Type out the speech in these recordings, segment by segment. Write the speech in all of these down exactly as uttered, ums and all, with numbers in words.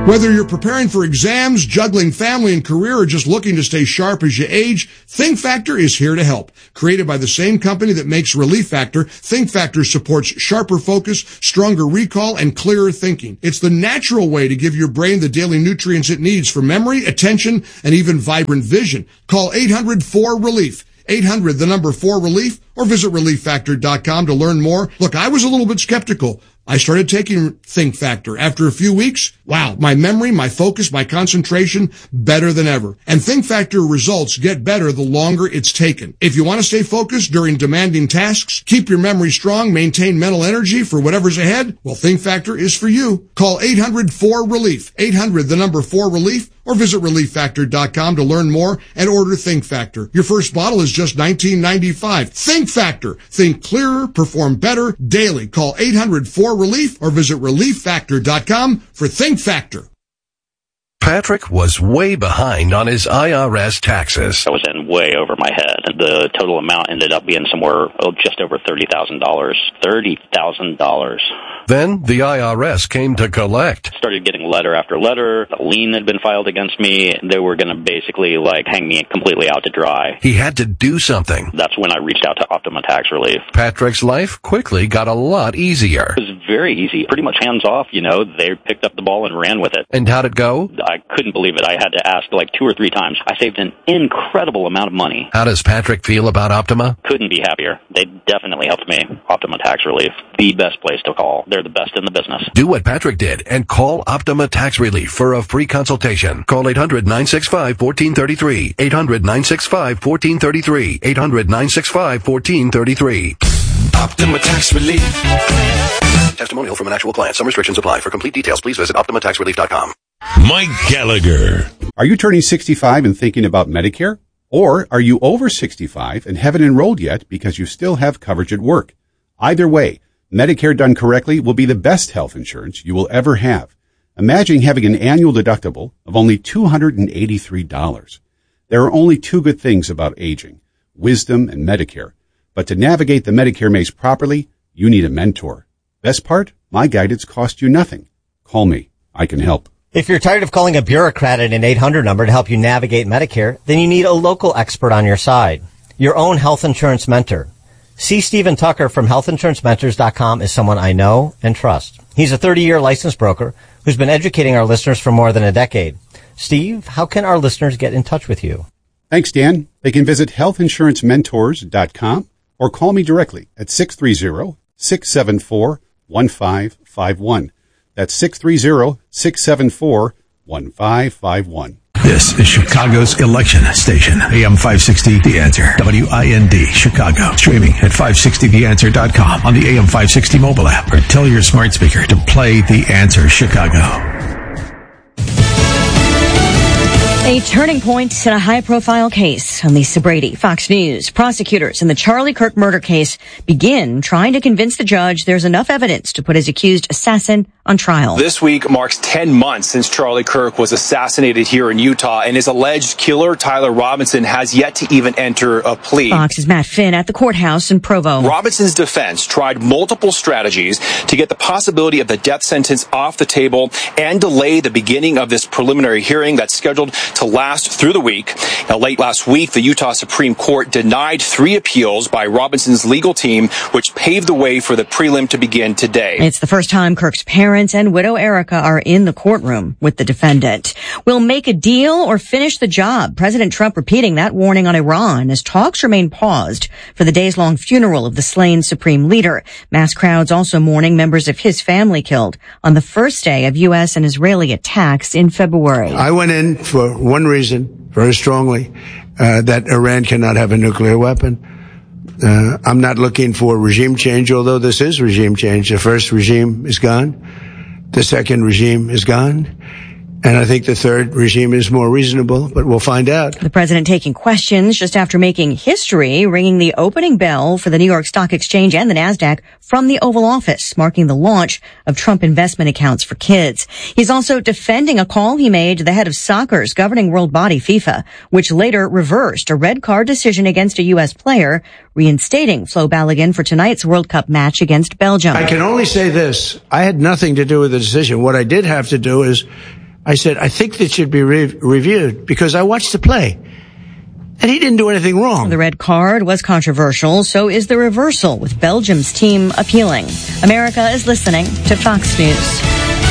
Whether you're preparing for exams, juggling family and career, or just looking to stay sharp as you age, Think Factor is here to help. Created by the same company that makes Relief Factor, Think Factor supports sharper focus, stronger recall, and clearer thinking. It's the natural way to give your brain the daily nutrients it needs for memory, attention, and even vibrant vision. Call eight hundred four relief. eight hundred, the number four relief, or visit relief factor dot com to learn more. Look, I was a little bit skeptical. I started taking Think Factor. After a few weeks, wow, my memory, my focus, my concentration, better than ever. And Think Factor results get better the longer it's taken. If you want to stay focused during demanding tasks, keep your memory strong, maintain mental energy for whatever's ahead, well, Think Factor is for you. Call eight hundred four relief. eight hundred, the number four relief, or visit relief factor dot com to learn more and order Think Factor. Your first bottle is just nineteen ninety-five. Think Factor. Think clearer, perform better daily. Call eight hundred four relief or visit relief factor dot com for Think Factor. Patrick was way behind on his I R S taxes. I was in way over my head. The total amount ended up being somewhere oh, just over thirty thousand dollars. thirty thousand dollars. Then the I R S came to collect. Started getting letter after letter. A lien had been filed against me. They were going to basically like hang me completely out to dry. He had to do something. That's when I reached out to Optima Tax Relief. Patrick's life quickly got a lot easier. It was very easy. Pretty much hands off, you know. They picked up the ball and ran with it. And how'd it go? I couldn't believe it. I had to ask like two or three times. I saved an incredible amount of money. How does Patrick feel about Optima? Couldn't be happier. They definitely helped me. Optima Tax Relief, the best place to call. They're the best in the business. Do what Patrick did and call Optima Tax Relief for a free consultation. Call eight hundred nine six five one four three three. eight hundred nine six five one four three three. eight hundred nine six five one four three three. Optima Tax Relief. Testimonial from an actual client. Some restrictions apply. For complete details, please visit optima tax relief dot com. Mike Gallagher. Are you turning sixty-five and thinking about Medicare? Or are you over sixty-five and haven't enrolled yet because you still have coverage at work? Either way, Medicare done correctly will be the best health insurance you will ever have. Imagine having an annual deductible of only two hundred eighty-three dollars. There are only two good things about aging, wisdom and Medicare. But to navigate the Medicare maze properly, you need a mentor. Best part? My guidance costs you nothing. Call me. I can help. If you're tired of calling a bureaucrat at an eight hundred number to help you navigate Medicare, then you need a local expert on your side. Your own health insurance mentor. C. Stephen Tucker from health insurance mentors dot com is someone I know and trust. He's a thirty-year licensed broker who's been educating our listeners for more than a decade. Steve, how can our listeners get in touch with you? Thanks, Dan. They can visit health insurance mentors dot com or call me directly at six three zero, six seven four, one five five one. That's six three zero, six seven four, one five five one. This is Chicago's election station. A M five sixty The Answer. W I N D, Chicago. Streaming at five sixty the answer dot com on the A M five sixty mobile app, or tell your smart speaker to play The Answer Chicago. A turning point in a high-profile case. I'm Lisa Brady, Fox News. Prosecutors in the Charlie Kirk murder case begin trying to convince the judge there's enough evidence to put his accused assassin on trial. This week marks ten months since Charlie Kirk was assassinated here in Utah, and his alleged killer, Tyler Robinson, has yet to even enter a plea. Fox's Matt Finn at the courthouse in Provo. Robinson's defense tried multiple strategies to get the possibility of the death sentence off the table and delay the beginning of this preliminary hearing that's scheduled to last through the week. Now, late last week, the Utah Supreme Court denied three appeals by Robinson's legal team, which paved the way for the prelim to begin today. It's the first time Kirk's parents and widow Erica are in the courtroom with the defendant. We'll make a deal or finish the job. President Trump repeating that warning on Iran as talks remain paused for the days-long funeral of the slain supreme leader. Mass crowds also mourning members of his family killed on the first day of U S and Israeli attacks in February. I went in for one reason, very strongly, uh, that Iran cannot have a nuclear weapon. Uh, I'm not looking for regime change, although this is regime change. The first regime is gone. The second regime is gone. And I think the third regime is more reasonable, but we'll find out. The president taking questions just after making history, ringing the opening bell for the New York Stock Exchange and the NASDAQ from the Oval Office, marking the launch of Trump investment accounts for kids. He's also defending a call he made to the head of soccer's governing world body, FIFA, which later reversed a red card decision against a U S player, reinstating Flo Balogun for tonight's World Cup match against Belgium. I can only say this. I had nothing to do with the decision. What I did have to do is I said, I think that should be re- reviewed because I watched the play. And he didn't do anything wrong. The red card was controversial, so is the reversal, with Belgium's team appealing. America is listening to Fox News.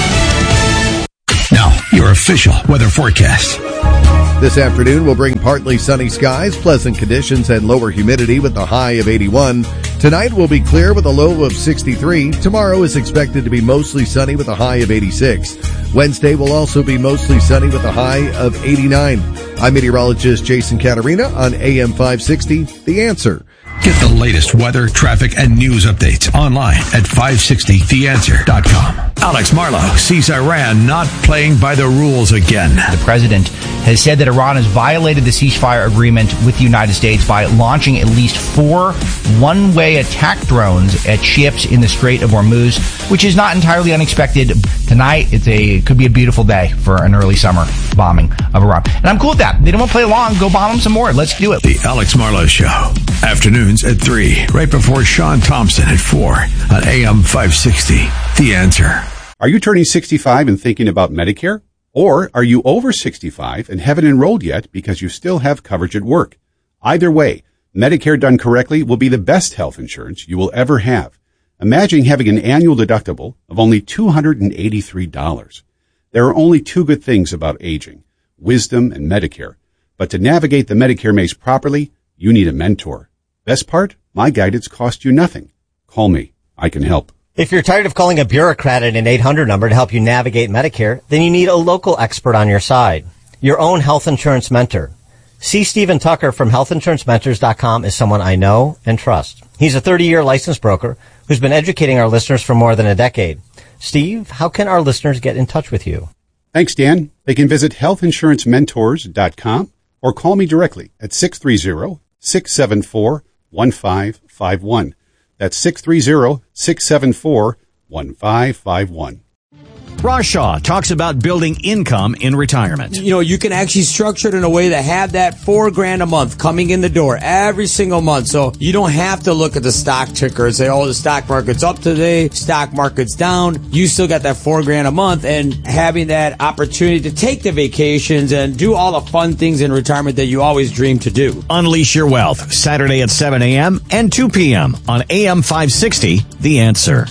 Now, your official weather forecast. This afternoon will bring partly sunny skies, pleasant conditions, and lower humidity with a high of eighty-one. Tonight will be clear with a low of sixty-three. Tomorrow is expected to be mostly sunny with a high of eighty-six. Wednesday will also be mostly sunny with a high of eighty-nine. I'm meteorologist Jason Caterina on A M five sixty, The Answer. Get the latest weather, traffic, and news updates online at five sixty the answer dot com. Alex Marlow sees Iran not playing by the rules again. The president has said that Iran has violated the ceasefire agreement with the United States by launching at least four one-way attack drones at ships in the Strait of Hormuz, which is not entirely unexpected. Tonight, it's a it could be a beautiful day for an early summer bombing of Iran. And I'm cool with that. They don't want to play along. Go bomb them some more. Let's do it. The Alex Marlow Show. Afternoons at three, right before Sean Thompson at four on A M five sixty. The Answer. Are you turning sixty-five and thinking about Medicare? Or are you over sixty-five and haven't enrolled yet because you still have coverage at work? Either way, Medicare done correctly will be the best health insurance you will ever have. Imagine having an annual deductible of only two hundred eighty-three dollars. There are only two good things about aging, wisdom and Medicare. But to navigate the Medicare maze properly, you need a mentor. Best part? My guidance costs you nothing. Call me. I can help. If you're tired of calling a bureaucrat at an eight hundred number to help you navigate Medicare, then you need a local expert on your side. Your own health insurance mentor. C. Stephen Tucker from health insurance mentors dot com is someone I know and trust. He's a thirty-year licensed broker who's been educating our listeners for more than a decade. Steve, how can our listeners get in touch with you? Thanks, Dan. They can visit health insurance mentors dot com or call me directly at six three zero, six seven four, one five five one. That's six three zero, six seven four, one five five one. Ross Shaw talks about building income in retirement. You know, you can actually structure it in a way that have that four grand a month coming in the door every single month. So you don't have to look at the stock ticker and say, oh, the stock market's up today, stock market's down. You still got that four grand a month, and having that opportunity to take the vacations and do all the fun things in retirement that you always dreamed to do. Unleash your wealth, Saturday at seven a.m. and two p.m. on A M five sixty, The Answer.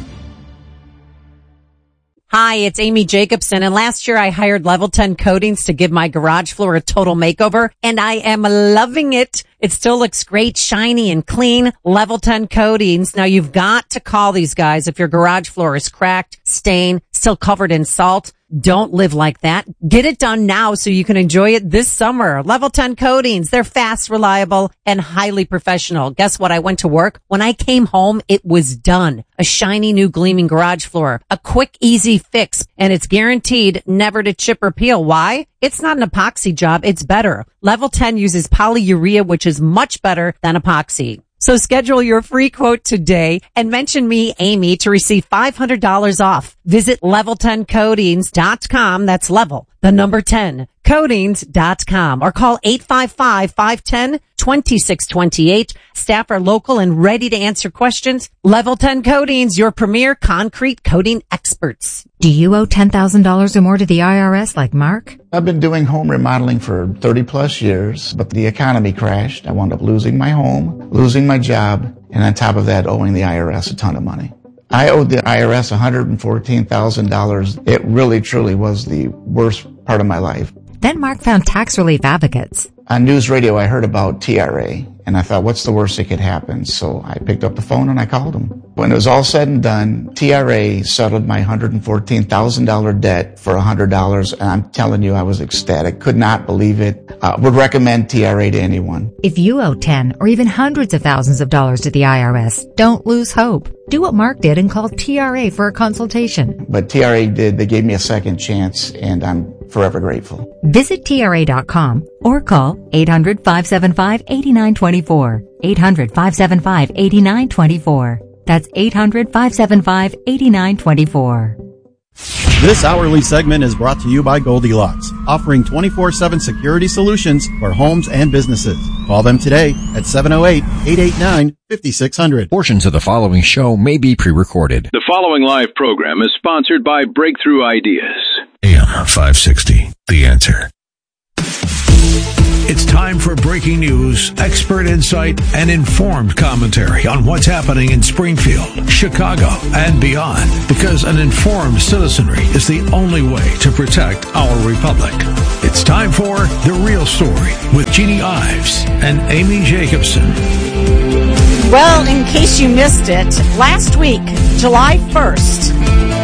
Hi, it's Amy Jacobson, and last year I hired Level ten Coatings to give my garage floor a total makeover, and I am loving it. It still looks great, shiny and clean. Level ten Coatings. Now you've got to call these guys if your garage floor is cracked, stained, still covered in salt. Don't live like that. Get it done now so you can enjoy it this summer. Level ten Coatings. They're fast, reliable, and highly professional. Guess what? I went to work. When I came home, it was done. A shiny new gleaming garage floor. A quick, easy fix. And it's guaranteed never to chip or peel. Why? It's not an epoxy job. It's better. Level ten uses polyurea, which is much better than epoxy. So schedule your free quote today and mention me, Amy, to receive five hundred dollars off. Visit level ten coatings dot com. That's level, the number ten, coatings dot com, or call eight five five, five one zero, two six two eight. Staff are local and ready to answer questions. Level ten Coatings, your premier concrete coating experts. Do you owe ten thousand dollars or more to the I R S like Mark? I've been doing home remodeling for thirty plus years, but the economy crashed. I wound up losing my home, losing my job, and on top of that, owing the I R S a ton of money. I owed the I R S one hundred fourteen thousand dollars. It really, truly was the worst part of my life. Then Mark found Tax Relief Advocates. On news radio, I heard about T R A, and I thought, what's the worst that could happen? So I picked up the phone and I called them. When it was all said and done, T R A settled my one hundred fourteen thousand dollars debt for one hundred dollars, and I'm telling you, I was ecstatic. Could not believe it. Uh, would recommend T R A to anyone. If you owe ten or even hundreds of thousands of dollars to the I R S, don't lose hope. Do what Mark did and call T R A for a consultation. But T R A did. They gave me a second chance, and I'm forever grateful. Visit T R A dot com or call eight hundred, five seven five, eight nine two four. eight hundred, five seven five, eight nine two four. That's eight hundred, five seven five, eight nine two four. This hourly segment is brought to you by Goldilocks, offering twenty-four seven security solutions for homes and businesses. Call them today at seven oh eight, eight eight nine, five six zero zero. Portions of the following show may be pre-recorded. The following live program is sponsored by Breakthrough Ideas. A M five sixty, The Answer. It's time for breaking news, expert insight, and informed commentary on what's happening in Springfield, Chicago, and beyond. Because an informed citizenry is the only way to protect our republic. It's time for The Real Story with Jeannie Ives and Amy Jacobson. Well, in case you missed it, last week, July first,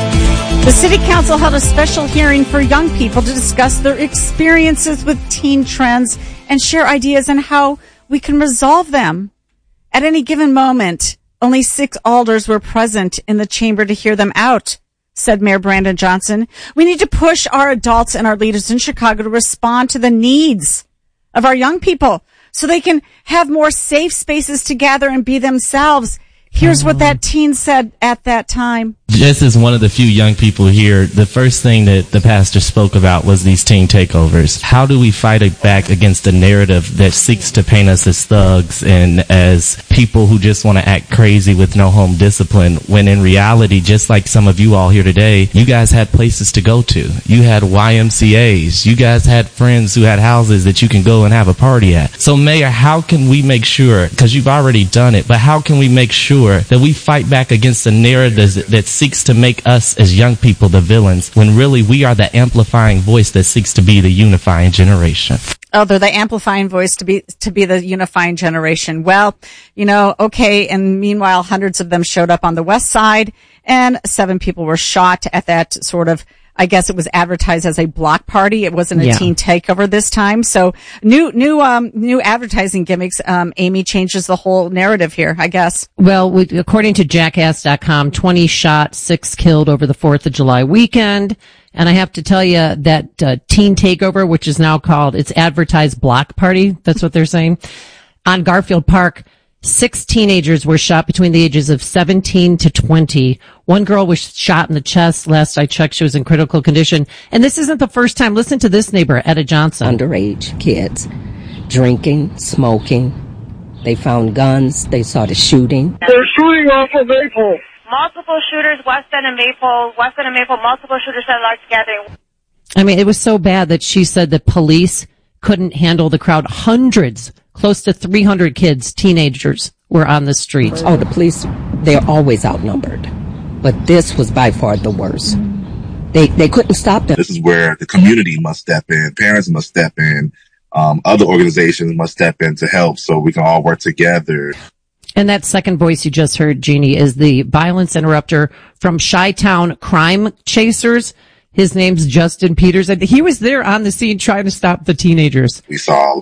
the City Council held a special hearing for young people to discuss their experiences with teen trends and share ideas on how we can resolve them. At any given moment, only six alders were present in the chamber to hear them out, said Mayor Brandon Johnson. We need to push our adults and our leaders in Chicago to respond to the needs of our young people so they can have more safe spaces to gather and be themselves. Here's what that teen said at that time. Just as one of the few young people here, the first thing that the pastor spoke about was these teen takeovers. How do we fight back against the narrative that seeks to paint us as thugs and as people who just want to act crazy with no home discipline, when in reality, just like some of you all here today, you guys had places to go to. You had Y M C As. You guys had friends who had houses that you can go and have a party at. So, Mayor, how can we make sure, because you've already done it, but how can we make sure that we fight back against the narrative that, that seeks to make us as young people the villains, when really we are the amplifying voice that seeks to be the unifying generation? Oh, they're the amplifying voice to be, to be the unifying generation. Well, you know, okay. And meanwhile, hundreds of them showed up on the west side and seven people were shot at that sort of, I guess it was advertised as a block party. It wasn't a yeah. teen takeover this time. So new, new, um, new advertising gimmicks. Um, Amy changes the whole narrative here, I guess. Well, we, according to jackass dot com, twenty shot, six killed over the fourth of July weekend. And I have to tell you that, uh, teen takeover, which is now called, it's advertised block party. That's what they're saying. On Garfield Park, six teenagers were shot between the ages of seventeen to twenty. One girl was shot in the chest. Last I checked, she was in critical condition. And this isn't the first time. Listen to this neighbor, Etta Johnson. Underage kids drinking, smoking. They found guns. They saw the shooting. They're shooting off of Maple. Multiple shooters, West End and Maple. West End and Maple, multiple shooters at a large gathering. I mean, it was so bad that she said the police couldn't handle the crowd. Hundreds, close to three hundred kids, teenagers, were on the street. Oh, the police, they're always outnumbered. But this was by far the worst. They they couldn't stop them. This is where the community must step in. Parents must step in. Um, other organizations must step in to help so we can all work together. And that second voice you just heard, Jeannie, is the violence interrupter from Chi-Town Crime Chasers. His name's Justin Peters. And he was there on the scene trying to stop the teenagers. We saw a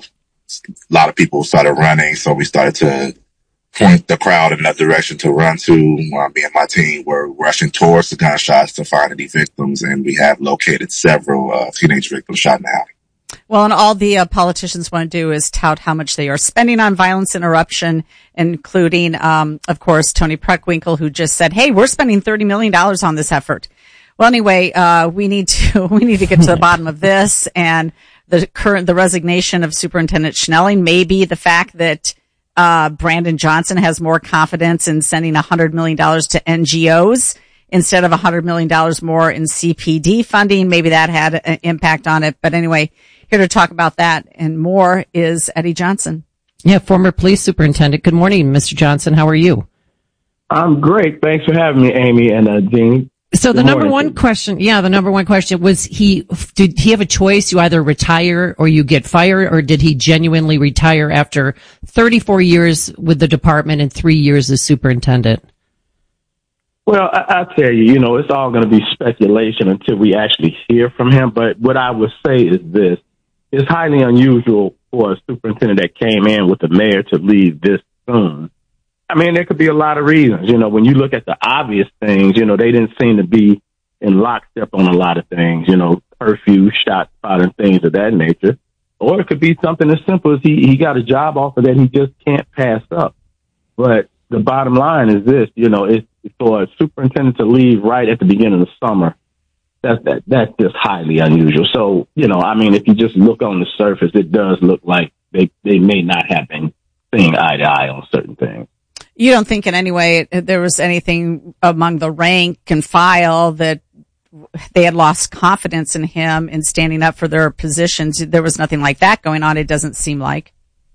lot of people started running, so we started to point the crowd in that direction to run to. Uh, me and my team were rushing towards the gunshots to find any victims, and we have located several uh, teenage victims shot in the alley. Well, and all the uh, politicians want to do is tout how much they are spending on violence interruption, including, um, of course, Tony Preckwinkle, who just said, hey, we're spending thirty million dollars on this effort. Well, anyway, uh, we need to, we need to get to the bottom of this, and the current, the resignation of Superintendent Schnelling may be the fact that, uh, Brandon Johnson has more confidence in sending one hundred million dollars to N G Os instead of one hundred million dollars more in C P D funding. Maybe that had an impact on it. But anyway, here to talk about that and more is Eddie Johnson. Yeah, former police superintendent. Good morning, Mister Johnson. How are you? I'm great. Thanks for having me, Amy and uh, Jeannie. So the number one question, yeah, the number one question was he, did he have a choice? You either retire or you get fired, or did he genuinely retire after thirty-four years with the department and three years as superintendent? Well, I, I tell you, you know, it's all going to be speculation until we actually hear from him. But what I would say is this. It's highly unusual for a superintendent that came in with the mayor to leave this soon. I mean, there could be a lot of reasons. You know, when you look at the obvious things, you know, they didn't seem to be in lockstep on a lot of things, you know, curfew, shot spot, and things of that nature. Or it could be something as simple as he, he got a job offer that he just can't pass up. But the bottom line is this, you know, it's for a superintendent to leave right at the beginning of the summer. That's, that, that's just highly unusual. So, you know, I mean, if you just look on the surface, it does look like they, they may not have been seeing eye to eye on certain things. You don't think in any way there was anything among the rank and file that they had lost confidence in him in standing up for their positions. There was nothing like that going on, it doesn't seem like.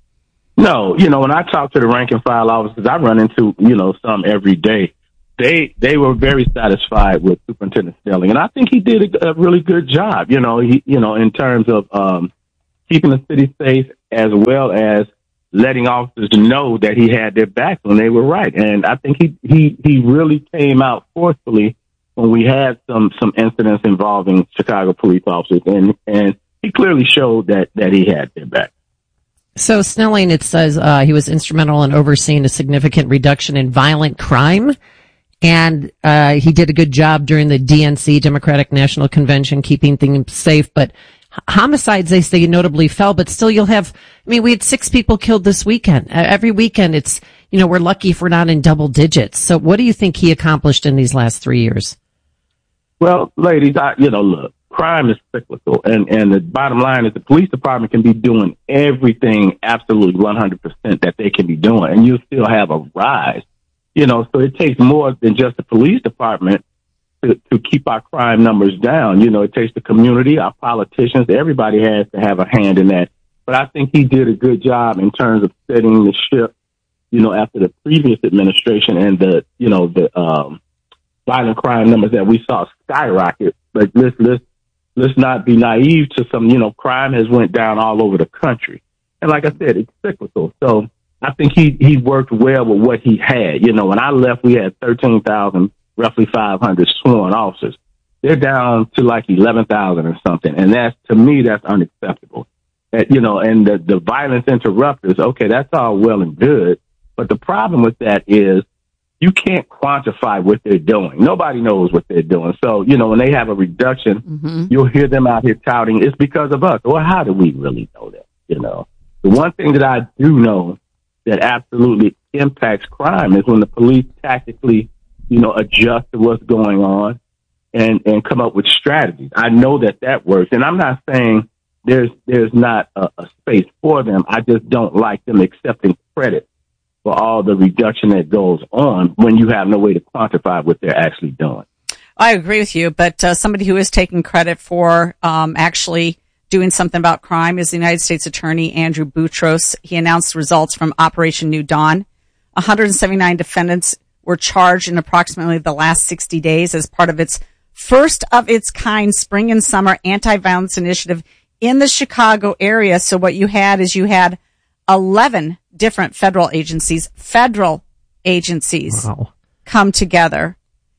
No, you know, when I talk to the rank and file officers, I run into, you know, some every day. They they were very satisfied with Superintendent Snelling, and I think he did a, a really good job, you know, he, you know, in terms of um, keeping the city safe as well as letting officers know that he had their back when they were right. And I think he, he, he really came out forcefully when we had some, some incidents involving Chicago police officers, and, and he clearly showed that, that he had their back. So Snelling, it says uh, he was instrumental in overseeing a significant reduction in violent crime, and uh, he did a good job during the D N C, Democratic National Convention, keeping things safe. But homicides, they say, notably fell, but still you'll have, I mean, we had six people killed this weekend. Every weekend it's, you know, we're lucky if we're not in double digits. So what do you think he accomplished in these last three years? Well, ladies, I, you know, look, crime is cyclical, and, and the bottom line is the police department can be doing everything absolutely one hundred percent that they can be doing, and you still have a rise. You know, so it takes more than just the police department to, to keep our crime numbers down. You know, it takes the community, our politicians, everybody has to have a hand in that. But I think he did a good job in terms of setting the ship, you know, after the previous administration and the, you know, the um, violent crime numbers that we saw skyrocket. But let's, let's, let's not be naive to some, you know, crime has went down all over the country. And like I said, it's cyclical. So I think he, he worked well with what he had. You know, when I left, we had thirteen thousand, roughly five hundred sworn officers. They're down to like eleven thousand or something. And that's, to me, that's unacceptable. Uh, you know, and the, the violence interrupters, okay, that's all well and good. But the problem with that is you can't quantify what they're doing. Nobody knows what they're doing. So, you know, when they have a reduction, mm-hmm. you'll hear them out here touting, it's because of us. Well, how do we really know that? You know, the one thing that I do know that absolutely impacts crime is when the police tactically, you know, adjust to what's going on and, and come up with strategies. I know that that works. And I'm not saying there's, there's not a, a space for them. I just don't like them accepting credit for all the reduction that goes on when you have no way to quantify what they're actually doing. I agree with you, but uh, somebody who is taking credit for um, actually doing something about crime is the United States Attorney Andrew Boutros. He announced results from Operation New Dawn. one hundred seventy-nine defendants were charged in approximately the last sixty days as part of its first of its kind spring and summer anti-violence initiative in the Chicago area. So what you had is you had eleven different federal agencies, federal agencies wow. come together,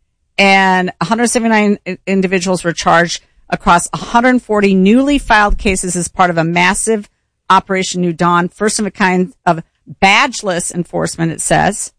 and one hundred seventy-nine individuals were charged across one hundred forty newly filed cases as part of a massive Operation New Dawn, first of a kind of badgeless enforcement, it says.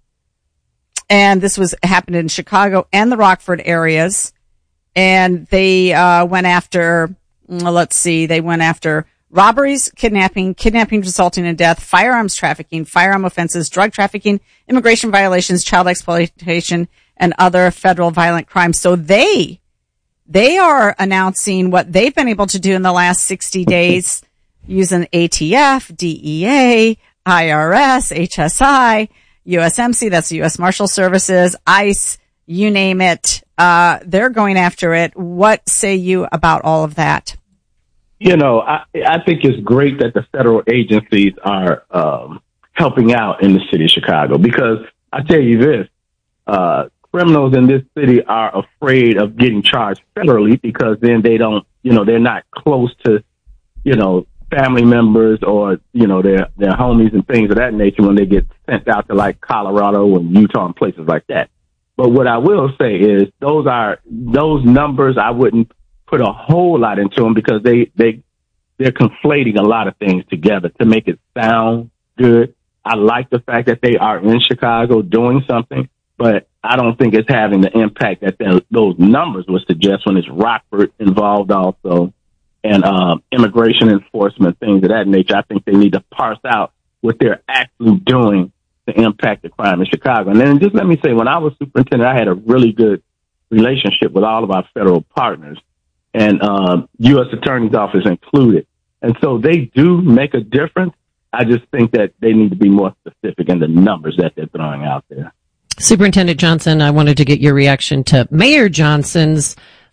And this was happened in Chicago and the Rockford areas. And they uh, went after, let's see, they went after robberies, kidnapping, kidnapping resulting in death, firearms trafficking, firearm offenses, drug trafficking, immigration violations, child exploitation, and other federal violent crimes. So they, they are announcing what they've been able to do in the last sixty days using A T F, D E A, I R S, H S I, U S M C, that's the U S Marshal Services, ICE, you name it. Uh, they're going after it. What say you about all of that? You know, I, I think it's great that the federal agencies are um, helping out in the city of Chicago, because I tell you this, uh, criminals in this city are afraid of getting charged federally because then they don't, you know, they're not close to, you know, family members or, you know, their, their homies and things of that nature when they get sent out to like Colorado and Utah and places like that. But what I will say is those are, those numbers, I wouldn't put a whole lot into them because they, they, they're conflating a lot of things together to make it sound good. I like the fact that they are in Chicago doing something, but I don't think it's having the impact that those numbers would suggest when it's Rockford involved also and um, immigration enforcement, things of that nature. I think they need to parse out what they're actually doing to impact the crime in Chicago. And then just let me say, when I was superintendent, I had a really good relationship with all of our federal partners and um, U S Attorney's Office included. And so they do make a difference. I just think that they need to be more specific in the numbers that they're throwing out there. Superintendent Johnson, I wanted to get your reaction to Mayor Johnson's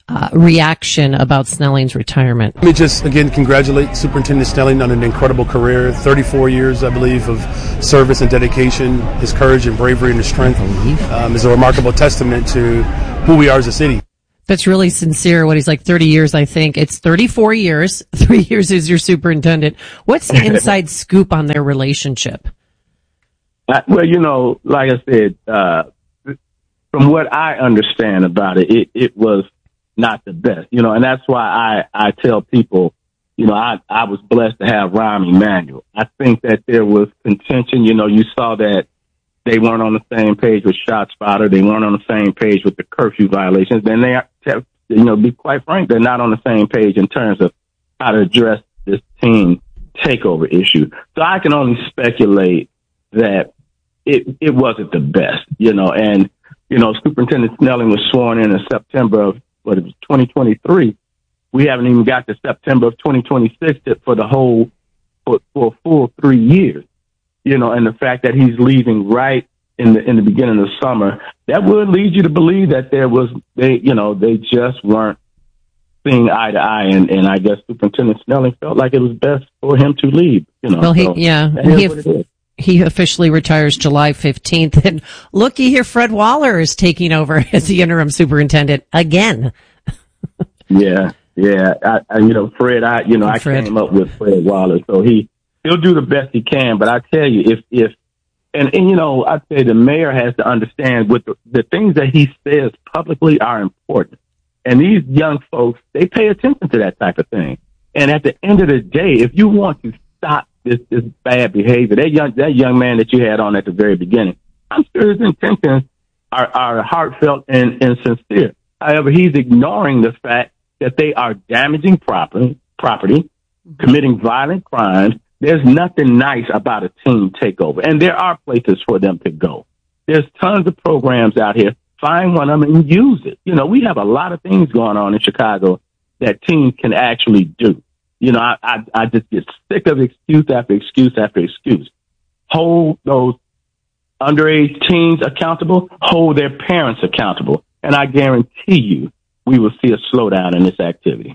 uh, reaction about Snelling's retirement. Let me just, again, congratulate Superintendent Snelling on an incredible career, thirty-four years, I believe, of service and dedication. His courage and bravery and his strength um, is a remarkable testament to who we are as a city. That's really sincere. What he's like, thirty years, I think. It's thirty-four years. Three years as your superintendent. What's the inside scoop on their relationship? Uh, well, you know, like I said, uh, from what I understand about it, it, it was not the best, you know, and that's why I, I tell people, you know, I, I was blessed to have Rahm Emanuel. I think that there was contention. You know, you saw that they weren't on the same page with ShotSpotter. They weren't on the same page with the curfew violations. Then they, are, you know, be quite frank, they're not on the same page in terms of how to address this team takeover issue. So I can only speculate that it, it wasn't the best, you know, and, you know, Superintendent Snelling was sworn in in September of, what it was, twenty twenty-three. We haven't even got to September of twenty twenty-six for the whole, for, for a full three years, you know, and the fact that he's leaving right in the, in the beginning of the summer, that would lead you to believe that there was, they, you know, they just weren't seeing eye to eye. And, and I guess Superintendent Snelling felt like it was best for him to leave, you know. Well, he, so yeah, he, he officially retires July fifteenth. And looky here, Fred Waller is taking over as the interim superintendent again. yeah, yeah. I, I, you know, Fred, I, you know, I Fred. came up with Fred Waller, so he, he'll do the best he can. But I tell you, if, if, and, and you know, I say the mayor has to understand with the, the things that he says publicly are important. And these young folks, they pay attention to that type of thing. And at the end of the day, if you want to stop this, this bad behavior, that young, that young man that you had on at the very beginning, I'm sure his intentions are, are heartfelt and, and sincere. However, he's ignoring the fact that they are damaging property, property, committing violent crimes. There's nothing nice about a team takeover. And there are places for them to go. There's tons of programs out here. Find one of them and use it. You know, we have a lot of things going on in Chicago that teams can actually do. You know, I, I, I just get sick of excuse after excuse after excuse. Hold those underage teens accountable, hold their parents accountable. And I guarantee you we will see a slowdown in this activity.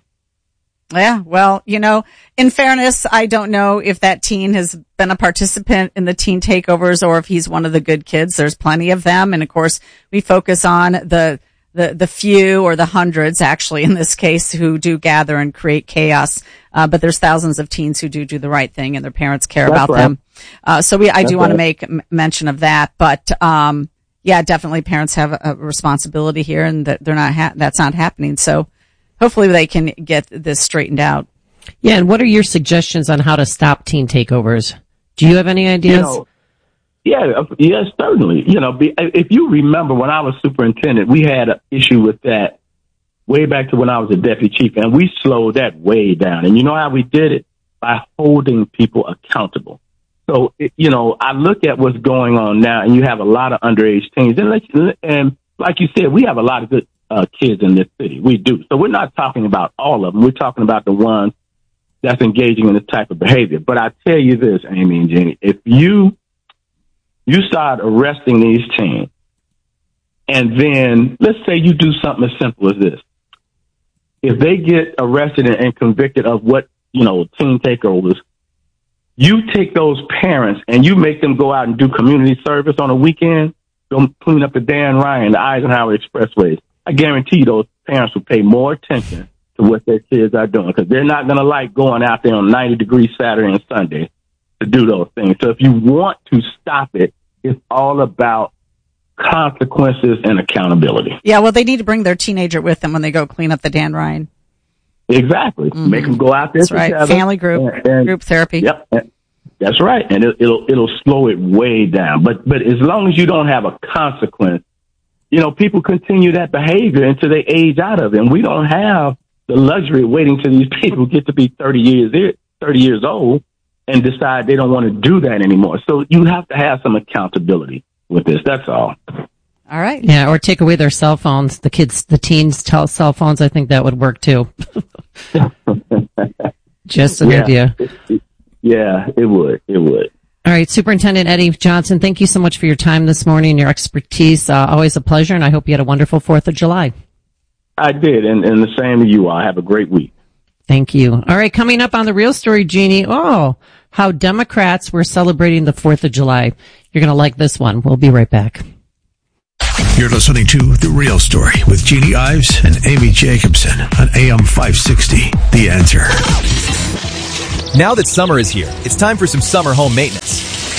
Yeah, well, you know, in fairness, I don't know if that teen has been a participant in the teen takeovers or if he's one of the good kids. There's plenty of them. And of course, we focus on the, the, the few or the hundreds, actually, in this case, who do gather and create chaos. Uh, but there's thousands of teens who do do the right thing and their parents care That's about right. them. Uh, so we, I That's do want to right. make m- mention of that. But, um, yeah, definitely parents have a, a responsibility here and that they're not, ha- that's not happening. So, hopefully they can get this straightened out. Yeah, and what are your suggestions on how to stop teen takeovers? Do you have any ideas? You know, yeah, yes, certainly. You know, be, if you remember when I was superintendent, we had an issue with that way back to when I was a deputy chief, and we slowed that way down. And you know how we did it? By holding people accountable. So, it, you know, I look at what's going on now, and you have a lot of underage teens. And, like- and like you said, we have a lot of good Uh, kids in this city. We do. So we're not talking about all of them. We're talking about the ones that's engaging in this type of behavior. But I tell you this, Amy and Jenny, if you, you start arresting these teens and then let's say you do something as simple as this. If they get arrested and, and convicted of what, you know, teen takeovers, you take those parents and you make them go out and do community service on a weekend, go clean up the Dan Ryan, the Eisenhower Expressways. I guarantee you those parents will pay more attention to what their kids are doing because they're not going to like going out there on ninety degree Saturday and Sunday to do those things. So if you want to stop it, it's all about consequences and accountability. Yeah, well, they need to bring their teenager with them when they go clean up the Dan Ryan. Exactly. Mm-hmm. Make them go out there That's right. together. Family group, and, and, group therapy. Yep. That's right. And it, it'll, it'll slow it way down. But, but as long as you don't have a consequence, you know, people continue that behavior until they age out of it. And we don't have the luxury of waiting till these people get to be thirty years, thirty years old and decide they don't want to do that anymore. So you have to have some accountability with this. That's all. All right. Yeah, or take away their cell phones. The kids, the teens tell cell phones. I think that would work too. Just an yeah. idea. Yeah, it would. It would. All right, Superintendent Eddie Johnson, thank you so much for your time this morning and your expertise. Uh, always a pleasure, and I hope you had a wonderful fourth of July. I did, and, and the same to you all. Have a great week. Thank you. All right, coming up on The Real Story, Jeannie, oh, how Democrats were celebrating the fourth of July. You're going to like this one. We'll be right back. You're listening to The Real Story with Jeannie Ives and Amy Jacobson on A M five sixty, The Answer. Now that summer is here, it's time for some summer home maintenance.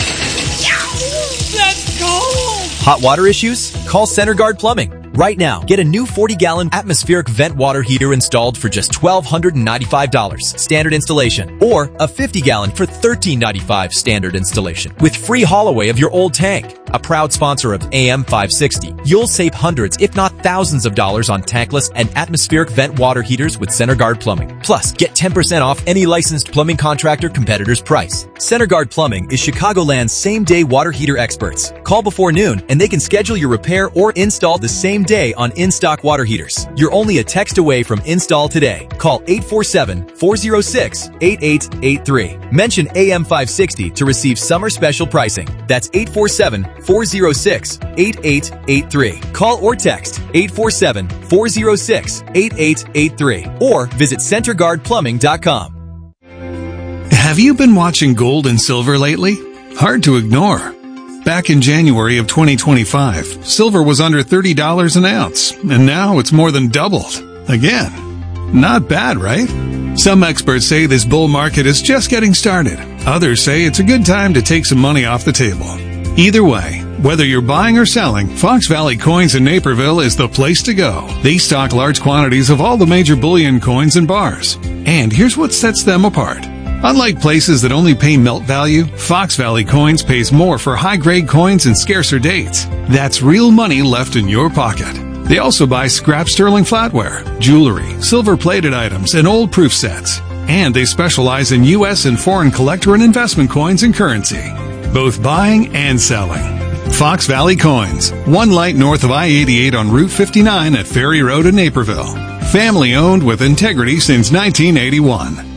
Let's go! Hot water issues? Call CenterGuard Plumbing. Right now, get a new forty-gallon atmospheric vent water heater installed for just one thousand two hundred ninety-five dollars standard installation, or a fifty-gallon for one thousand three hundred ninety-five dollars standard installation with free haul away of your old tank. A proud sponsor of A M five sixty, you'll save hundreds, if not thousands of dollars on tankless and atmospheric vent water heaters with CenterGuard Plumbing. Plus, get ten percent off any licensed plumbing contractor competitor's price. CenterGuard Plumbing is Chicagoland's same-day water heater experts. Call before noon and they can schedule your repair or install the same day on in-stock water heaters. You're only a text away from install today. Call eight four seven, four oh six, eight eight eight three. Mention A M five sixty to receive summer special pricing. That's eight four seven, four oh six, eight eight eight three. Call or text eight four seven, four oh six, eight eight eight three or visit center guard plumbing dot com. Have you been watching gold and silver lately? Hard to ignore. Back in January of twenty twenty-five, silver was under thirty dollars an ounce, and now it's more than doubled. Again. Not bad, right? Some experts say this bull market is just getting started. Others say it's a good time to take some money off the table. Either way, whether you're buying or selling, Fox Valley Coins in Naperville is the place to go. They stock large quantities of all the major bullion coins and bars. And here's what sets them apart. Unlike places that only pay melt value, Fox Valley Coins pays more for high-grade coins and scarcer dates. That's real money left in your pocket. They also buy scrap sterling flatware, jewelry, silver-plated items, and old proof sets. And they specialize in U S and foreign collector and investment coins and currency, both buying and selling. Fox Valley Coins, one light north of I eighty-eight on Route fifty-nine at Ferry Road in Naperville. Family-owned with integrity since nineteen eighty-one.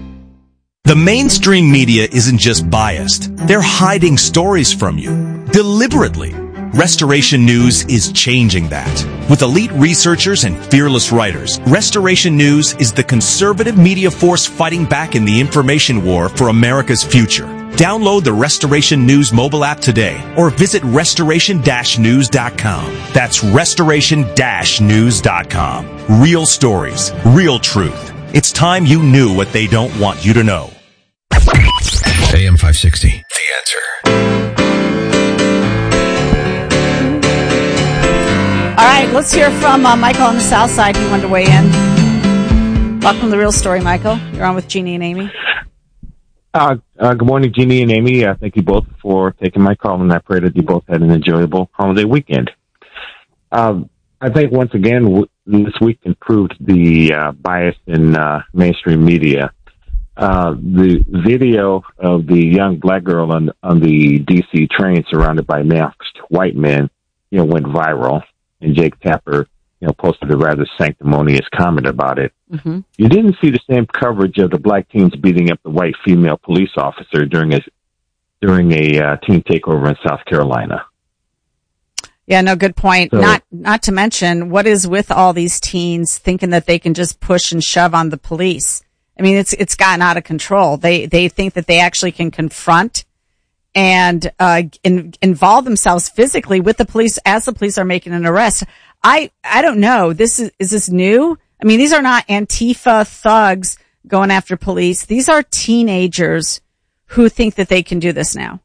The mainstream media isn't just biased. They're hiding stories from you. Deliberately. Restoration News is changing that. With elite researchers and fearless writers, Restoration News is the conservative media force fighting back in the information war for America's future. Download the Restoration News mobile app today or visit restoration dash news dot com. That's restoration dash news dot com. Real stories, real truth. It's time you knew what they don't want you to know. A M five sixty, The Answer. All right, let's hear from uh, Michael on the South Side. He wanted to weigh in. Welcome to The Real Story, Michael. You're on with Jeannie and Amy. Uh, uh, good morning, Jeannie and Amy. Uh, thank you both for taking my call, and I pray that you both had an enjoyable holiday weekend. Um, I think once again, w- this weekend proved the uh, bias in uh, mainstream media. Uh, the video of the young black girl on on the D C train surrounded by masked white men, you know, went viral, and Jake Tapper, you know, posted a rather sanctimonious comment about it. Mm-hmm. You didn't see the same coverage of the black teens beating up the white female police officer during a during a uh, teen takeover in South Carolina. Yeah, no, good point. So, not not to mention, what is with all these teens thinking that they can just push and shove on the police? I mean, it's it's gotten out of control. They they think that they actually can confront and uh in, involve themselves physically with the police as the police are making an arrest. I I don't know. This is is this new? I mean, these are not Antifa thugs going after police. These are teenagers who think that they can do this now.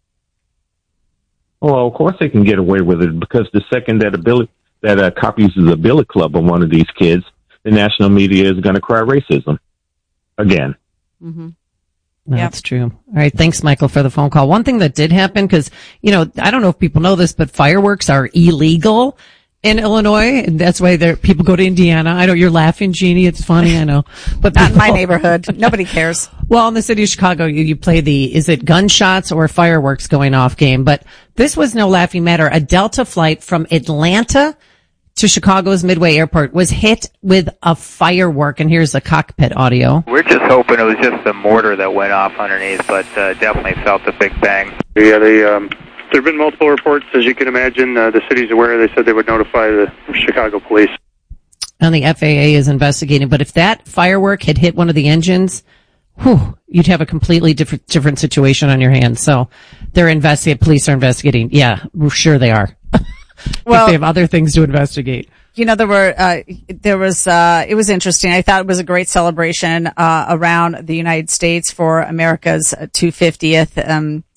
Well, of course they can get away with it, because the second that a billy, that a cop uses a billy club on one of these kids, the national media is going to cry racism again. Mm-hmm. That's yep. true. All right. Thanks, Michael, for the phone call. One thing that did happen, because, you know, I don't know if people know this, but fireworks are illegal in Illinois, and that's why there people go to Indiana. I know you're laughing, Jeannie. It's funny, I know. But not in my neighborhood. Nobody cares. Well, in the city of Chicago, you, you play the, is it gunshots or fireworks going off game? But this was no laughing matter. A Delta flight from Atlanta to Chicago's Midway Airport was hit with a firework, and here's the cockpit audio. We're just hoping it was just the mortar that went off underneath, but uh, definitely felt the big bang. Yeah, they, um, there have been multiple reports, as you can imagine. Uh, the city's aware. They said they would notify the Chicago police. And the F A A is investigating. But if that firework had hit one of the engines, whew, you'd have a completely different different situation on your hands. So they're investigating. Police are investigating. Yeah, we're sure they are. Well, they have other things to investigate. You know, there were, uh, there was, uh, it was interesting. I thought it was a great celebration, uh, around the United States for America's two hundred fiftieth, um,